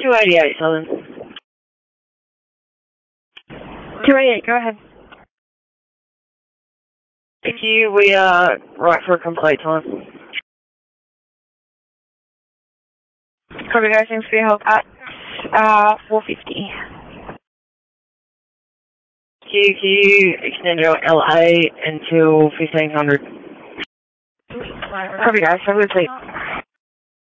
288, Southern. 288, go ahead. Thank you. We are right for a complete time. Copy, guys. Thanks for your help at 450. Can you extend your LA until 1500? Copy, guys. Have a good sleep.